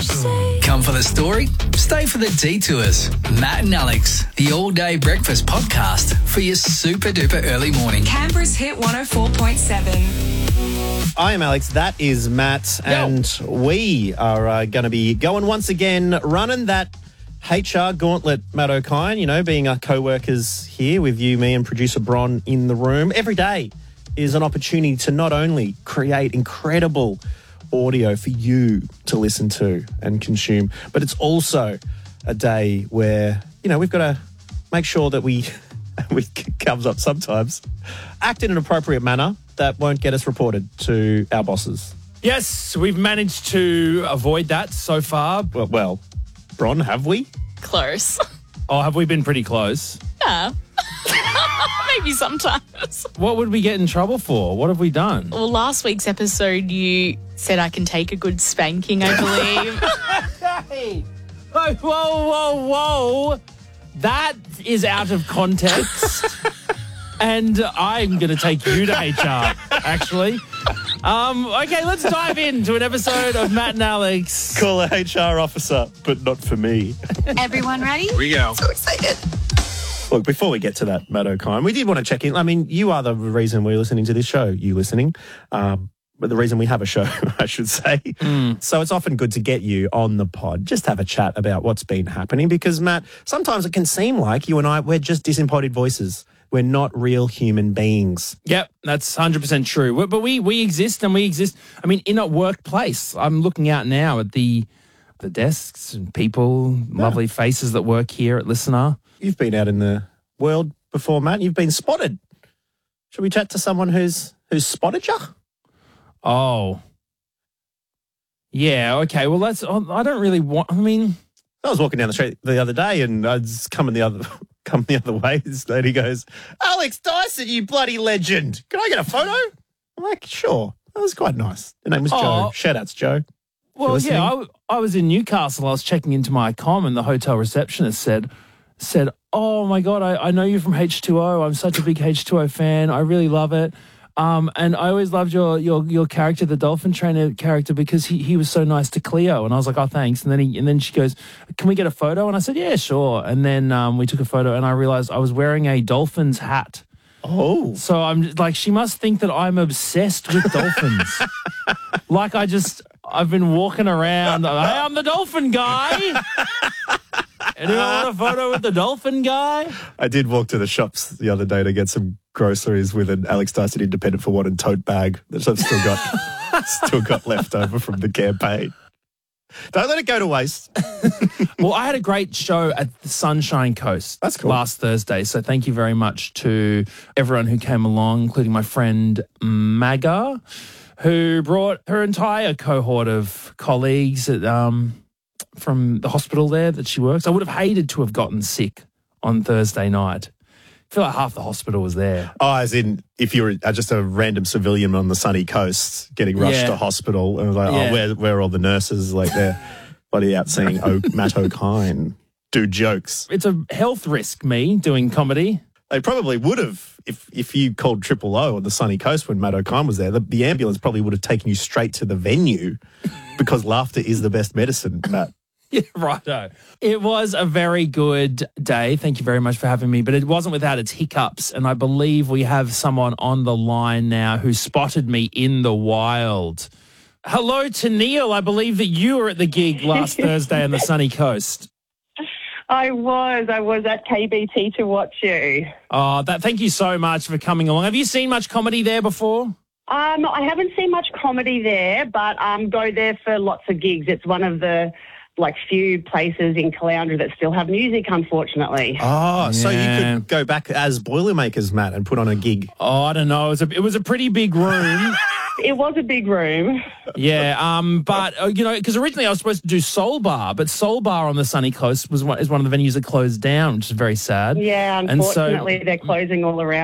Come for the story, stay for the detours. Matt and Alex, the all-day breakfast podcast for your super-duper early morning. Canberra's Hit 104.7. I am Alex, that is Matt, and we are going to be going once again, running that HR gauntlet, Matt O'Kine, you know, being our co-workers here with you, me and producer Bron in the room. Every day is an opportunity to not only create incredible audio for you to listen to and consume, but it's also a day where, you know, we've got to make sure that we comes up sometimes, act in an appropriate manner that won't get us reported to our bosses. Yes, we've managed to avoid that so far. Well, Bron, have we? Close. Oh, have we been pretty close? Yeah. Maybe sometimes. What would we get in trouble for? What have we done? Well, last week's episode, you said I can take a good spanking, I believe. Hey! Whoa. That is out of context. And I'm going to take you to HR, actually. Okay, let's dive into an episode of Matt and Alex. Call a HR officer, but not for me. Everyone ready? Here we go. So excited. Look, before we get to that, Matt O'Kine, we did want to check in. I mean, you are the reason we're listening to this show, you listening, but the reason we have a show, I should say. So it's often good to get you on the pod, just have a chat about what's been happening, because, Matt, sometimes it can seem like you and I, we're just disembodied voices. We're not real human beings. Yep, that's 100% true. But we exist, and we exist, I mean, in a workplace. I'm looking out now at the desks and people, lovely faces that work here at Listener. You've been out in the world before, Matt. You've been spotted. Should we chat to someone who's spotted you? Oh. Yeah, okay. Well, I don't really want, I mean. I was walking down the street the other day and I was coming the other way. This lady goes, "Alex Dyson, you bloody legend. Can I get a photo?" I'm like, sure. That was quite nice. Her name was Joe. Shout outs, Joe. Well, yeah, I was in Newcastle. I was checking into my comm and the hotel receptionist said, "Oh my God, I know you from H2O. I'm such a big H2O fan. I really love it. And I always loved your character, the dolphin trainer character, because he was so nice to Cleo." And I was like, "Oh, thanks." And then she goes, "Can we get a photo?" And I said, "Yeah, sure." And then we took a photo and I realized I was wearing a dolphin's hat. Oh. So I'm like, she must think that I'm obsessed with dolphins. Like I've been walking around, "Hey, I'm the dolphin guy. Anyone want a photo with the dolphin guy?" I did walk to the shops the other day to get some groceries with an Alex Dyson Independent for Wanted tote bag that I've still got left over from the campaign. Don't let it go to waste. Well, I had a great show at the Sunshine Coast. That's cool. Last Thursday. So thank you very much to everyone who came along, including my friend Magga, who brought her entire cohort of colleagues from the hospital there that she works. I would have hated to have gotten sick on Thursday night. I feel like half the hospital was there. Oh, as in if you were just a random civilian on the sunny coast getting rushed to hospital and like, where are all the nurses? Like they're bloody out seeing Matt O'Kine do jokes. It's a health risk, me doing comedy. They probably would have if you called Triple O on the sunny coast when Matt O'Kine was there. The ambulance probably would have taken you straight to the venue because laughter is the best medicine, Matt. Yeah, righto. It was a very good day. Thank you very much for having me. But it wasn't without its hiccups. And I believe we have someone on the line now who spotted me in the wild. Hello to Neil. I believe that you were at the gig last Thursday on the sunny coast. I was at KBT to watch you. Oh, thank you so much for coming along. Have you seen much comedy there before? I haven't seen much comedy there, but go there for lots of gigs. It's one of the few places in Caloundra that still have music, unfortunately. Oh, so you could go back as Boilermakers, Matt, and put on a gig. Oh, I don't know. It was a pretty big room. It was a big room. Yeah, but, because originally I was supposed to do Soul Bar, but Soul Bar on the sunny coast is one of the venues that closed down, which is very sad. Yeah, unfortunately, they're closing all around.